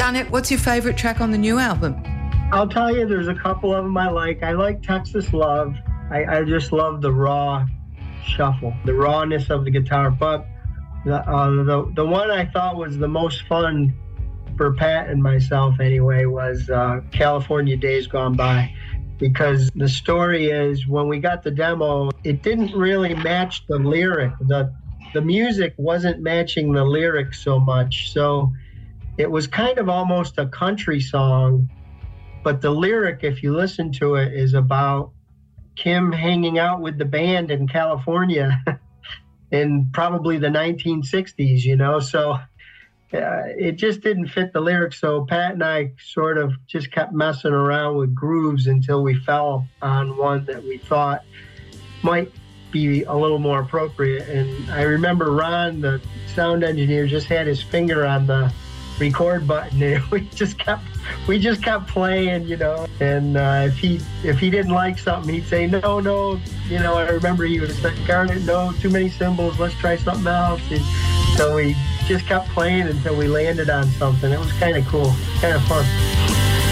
Janet, what's your favorite track on the new album? I'll tell you, there's a couple of them I like. I like Texas Love. I just love the raw shuffle, the rawness of the guitar. But the one I thought was the most fun for Pat and myself anyway was California Days Gone By. Because the story is, when we got the demo, it didn't really match the lyric. The music wasn't matching the lyrics so much. So it was kind of almost a country song. But the lyric, if you listen to it, is about Kim hanging out with the band in California in probably the 1960s, you know? So it just didn't fit the lyrics. So Pat and I sort of just kept messing around with grooves until we fell on one that we thought might be a little more appropriate. And I remember Ron, the sound engineer, just had his finger on the record button, and we just kept playing, you know. And if he didn't like something, he'd say, no, you know. I remember he would say, Garnet, no, too many cymbals, let's try something else. And so we just kept playing until we landed on something. It was kind of cool, kind of fun.